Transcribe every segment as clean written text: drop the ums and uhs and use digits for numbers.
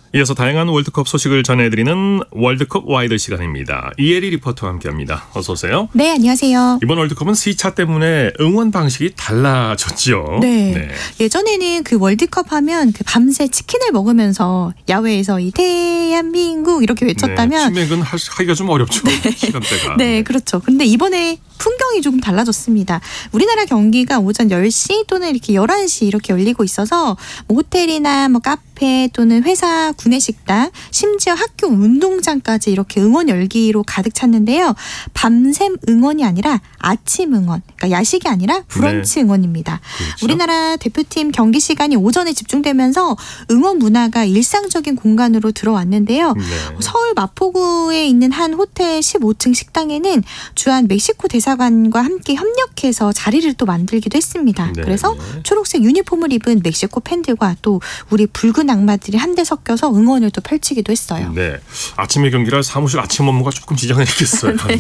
이어서 다양한 월드컵 소식을 전해드리는 월드컵 와이드 시간입니다. 이혜리 리포터와 함께합니다. 어서 오세요. 네, 안녕하세요. 이번 월드컵은 시차 때문에 응원 방식이 달라졌죠. 네. 예전에는 그 월드컵 하면 그 밤새 치킨을 먹으면서 야외에서 이 대한민국 이렇게 외쳤다면 치맥은 하기가 좀 어렵죠. 시간대가. 네, 그렇죠. 근데 이번에 풍경이 조금 달라졌습니다. 우리나라 경기가 오전 10시 또는 이렇게 11시 이렇게 열리고 있어서 뭐 호텔이나 뭐 카페 또는 회사 구내식당 심지어 학교 운동장까지 이렇게 응원 열기로 가득 찼는데요. 밤샘 응원이 아니라 아침 응원, 그러니까 야식이 아니라 브런치 응원입니다. 그렇죠. 우리나라 대표팀 경기 시간이 오전에 집중되면서 응원 문화가 일상적인 공간으로 들어왔는데요. 서울 마포구에 있는 한 호텔 15층 식당에는 주한 멕시코 대사관과 함께 협력해서 자리를 또 만들기도 했습니다. 그래서 초록색 유니폼을 입은 멕시코 팬들과 또 우리 붉은 악마들이 한데 섞여서 응원을 또 펼치기도 했어요. 네, 아침의 경기라 사무실 아침 업무가 조금 지장이 있겠어요. 네.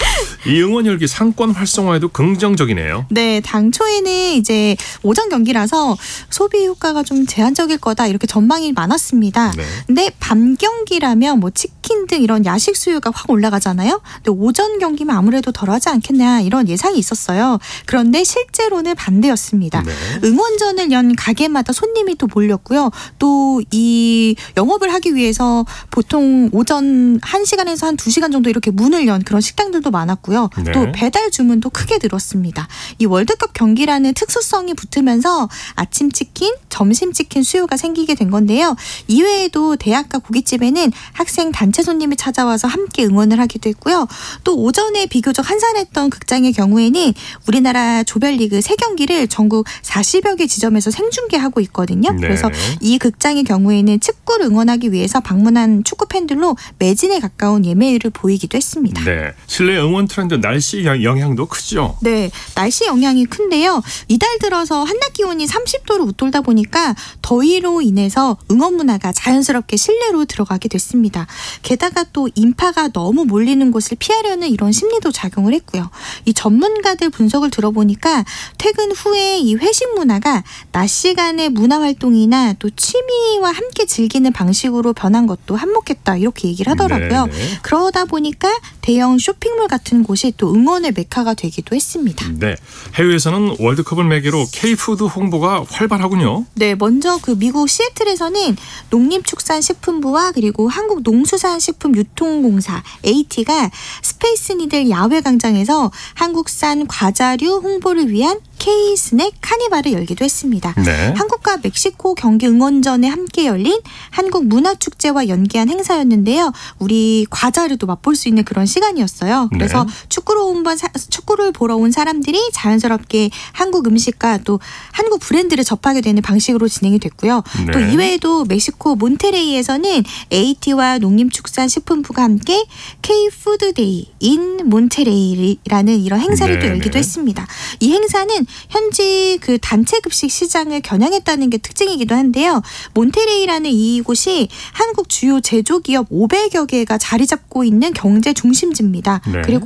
이 응원 열기 상권 활성화에도 긍정적이네요. 네, 당초에는 이제 오전 경기라서 소비 효과가 좀 제한적일 거다 이렇게 전망이 많았습니다. 근데 밤 경기라면 뭐 치킨 등 이런 야식 수요가 확 올라가잖아요. 근데 오전 경기면 아무래도 덜하지 않겠냐 이런 예상이 있었어요. 그런데 실제로는 반대였습니다. 응원전을 연 가게마다 손님이 또 몰렸고요. 또 이 영업을 하기 위해서 보통 오전 1시간에서 한 2시간 정도 이렇게 문을 연 그런 식당들도 많았고요. 또 배달 주문도 크게 늘었습니다. 이 월드컵 경기라는 특수성이 붙으면서 아침 치킨, 점심 치킨 수요가 생기게 된 건데요. 이외에도 대학가 고깃집에는 학생 단체 손님이 찾아와서 함께 응원을 하기도 했고요. 또 오전에 비교적 한산했던 극장의 경우에는 우리나라 조별리그 3경기를 전국 40여 개 지점에서 생중계하고 있거든요. 그래서 이 극장의 경우에는 축구를 응원하기 위해서 방문한 축구 팬들로 매진에 가까운 예매율을 보이기도 했습니다. 네, 실내 응원 트렌드 날씨 영향도 크죠? 네, 날씨 영향이 큰데요. 이달 들어서 한낮 기온이 30도를 웃돌다 보니까 더위로 인해서 응원 문화가 자연스럽게 실내로 들어가게 됐습니다. 게다가 또 인파가 너무 몰리는 곳을 피하려는 이런 심리도 작용을 했고요. 이 전문가들 분석을 들어보니까 퇴근 후에 이 회식 문화가 낮 시간의 문화 활동이나 또 취미와 함께 즐기는 방식으로 변한 것도 한몫했다 이렇게 얘기를 하더라고요. 그러다 보니까 대형 쇼핑몰 같은 곳이 또 응원의 메카가 되기도 했습니다. 네, 해외에서는 월드컵을 매개로 K푸드 홍보가 활발하군요. 네, 먼저 그 미국 시애틀에서는 농림축산식품부와 그리고 한국농수산식품유통공사 AT가 스페이스 니들 야외 광장에서 한국산 과자류 홍보를 위한 K-스낵 카니발을 열기도 했습니다. 한국과 멕시코 경기 응원전에 함께 열린 한국문화축제와 연계한 행사였는데요. 우리 과자를 또 맛볼 수 있는 그런 시간이었어요. 그래서 축구를 보러 온 사람들이 자연스럽게 한국 음식과 또 한국 브랜드를 접하게 되는 방식으로 진행이 됐고요. 또 이외에도 멕시코 몬테레이에서는 AT와 농림축산식품부가 함께 K-푸드데이 인 몬테레이라는 이런 행사를 또 열기도 했습니다. 이 행사는 현지 그 단체 급식 시장을 겨냥했다는 게 특징이기도 한데요. 몬테레이라는 이곳이 한국 주요 제조기업 500여 개가 자리 잡고 있는 경제 중심지입니다. 그리고